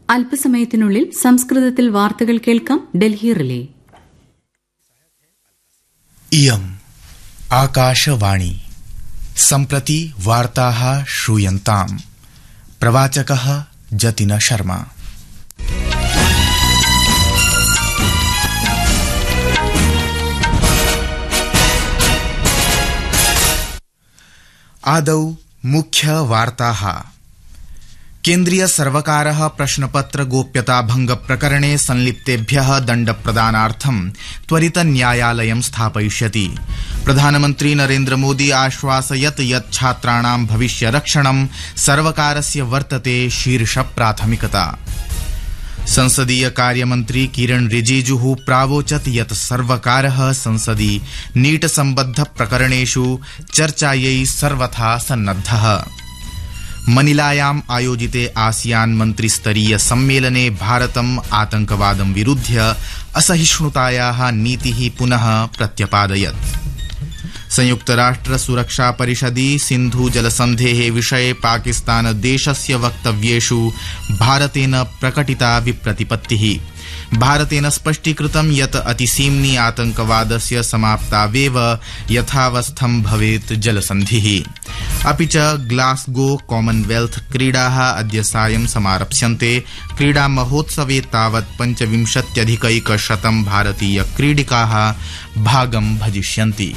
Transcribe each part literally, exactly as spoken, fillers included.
അല്പസമയത്തിനുള്ളിൽ സംസ്കൃതത്തിൽ വാർത്തകൾ കേൾക്കാം. ഡൽഹി റിലേ. इयम् आकाशवाणी. सम्प्रति वार्ताः श्रूयन्ताम्. प्रवाचकः जतिन शर्मा. आदौ मुख्य वार्ताः. केन्द्रीय सर्वकारः प्रश्नपत्र गोप्यता भंग प्रकरणे संलिप्तेभ्यः दण्डप्रदानार्थं त्वरित न्यायालयं स्थापयिष्यति. प्रधानमन्त्री नरेन्द्र मोदी आश्वासयत् यत् छात्राणां भविष्यरक्षणं सर्वकारस्य वर्तते शीर्ष प्राथमिकता. संसदीय कार्यमन्त्री किरण रिजिजुः प्रावोचत् यत् सर्वकारः संसदि नीट सम्बद्ध प्रकरणेषु चर्चायै सर्वथा सन्नद्धः. मनिलायाम् आयोजिते आसियान मन्त्रिस्तरीय सम्मेलने भारतम् आतंकवादं विरुध्य असहिष्णुतायाः नीतिः पुनः प्रत्यपादयत्. संयुक्तराष्ट्र सुरक्षा परिषदि सिन्धु जलसन्धेः विषये पाकिस्तान देशस्य वक्तव्येषु भारतेन प्रकटिता विप्रतिपत्तिः. भारतेन स्पष्टीकृतं यत् अतिसीम्नि आतंकवादस्य समाप्तावेव यथावस्थं भवेत् जलसन्धिः. अपि च ग्लासगो कॉमनवेल्थ क्रीडाः अद्य सायं समारप्स्यन्ते. क्रीडा महोत्सवे तावत् पञ्चविंशत्यधिकैकशतं भारतीय क्रीडिकाः भागं भजिष्यन्ति.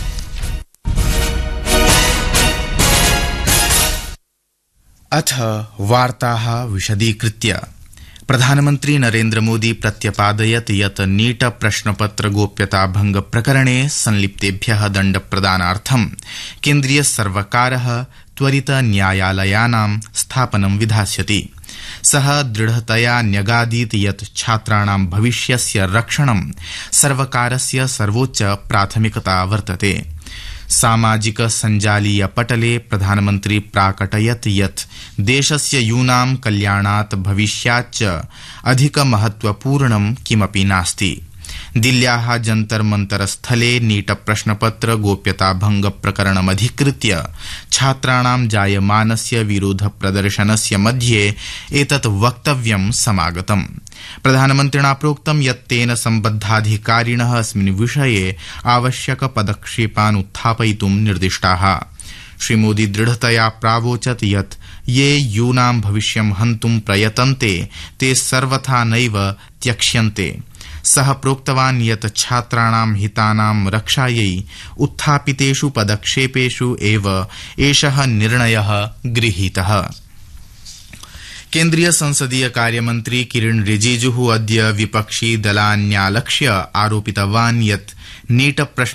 अथ वार्ताः विशदीकृत्य. प्रधानमन्त्री नरेन्द्र मोदी प्रत्यपादयत् यत् नीट प्रश्नपत्र गोप्यता भंग प्रकरणे संलिप्तेभ्यः दण्डप्रदानार्थं केन्द्रीय सर्वकारः त्वरित न्यायालयानां स्थापनं विधास्यति. सः दृढतया न्यगादीत् यत् छात्राणां भविष्यस्य रक्षणं सर्वकारस्य सर्वोच्च प्राथमिकता वर्तते. सामाजिक सञ्जालीय पटले प्रधानमन्त्री प्राकटयत् यत् देशस्य यूनां कल्याणात् भविष्याच्च अधिक महत्वपूर्णं किमपि नास्ति. दिल्ल्याः जन्तर मंतर स्थले नीट प्रश्नपत्र गोप्यता भंग प्रकरणमधिकृत्य छात्राणां जायमानस्य विरोध प्रदर्शनस्य मध्ये एतत् वक्तव्यं समागतम्. प्रधानमन्त्रिणा प्रोक्तं यत् तेन सम्बद्धाधिकारिणः अस्मिन् विषये आवश्यक पदक्षेपान् उत्थापयितुं निर्दिष्टाः. श्रीमोदी दृढतया प्रावोचत् यत् ये यूनां भविष्यं हन्तुं प्रयतन्ते ते सर्वथा नैव त्यक्ष्यन्ते. सः प्रोक्तवान् यत् छात्राणां हितानां रक्षायै उत्थापितेषु पदक्षेपेषु एव एषः निर्णयः गृहीतः. केन्द्रीय संसदीय कार्यमन्त्री किरण रिजिजुः अद्य विपक्षी दलान्यालक्ष्य आरोपितवान् यत् नीट प्रश्न